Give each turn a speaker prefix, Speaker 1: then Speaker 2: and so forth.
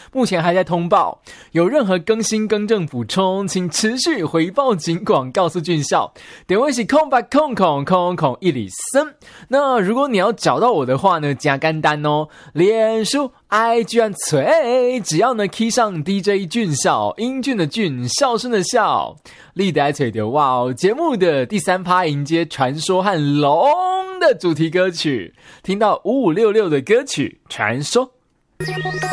Speaker 1: 目前还在通报，有任何更新更正补充，请持续回报警广告诉俊孝。点位是空103。那如果你要找到我的话呢，加简单哦，脸书 IG 按脆，只要呢 key 上 DJ 俊孝，英俊的俊，孝顺的孝，立得嘴的哇哦！节目的第3趴迎接传说和龙的主题歌曲，听到5566的歌曲传说。